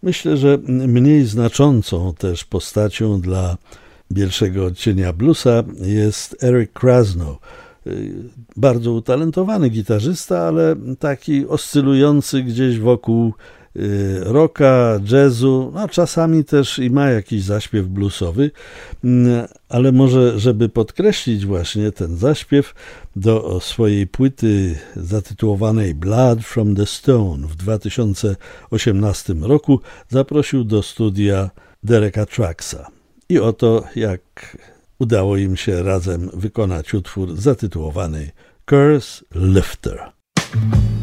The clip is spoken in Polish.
Myślę, że mniej znaczącą też postacią dla pierwszego odcienia bluesa jest Eric Krasno. Bardzo utalentowany gitarzysta, ale taki oscylujący gdzieś wokół rocka, jazzu, no czasami też i ma jakiś zaśpiew bluesowy, ale może, żeby podkreślić właśnie ten zaśpiew, do swojej płyty zatytułowanej Blood from the Stone w 2018 roku zaprosił do studia Dereka Trucksa. I oto jak udało im się razem wykonać utwór zatytułowany Curse Lifter.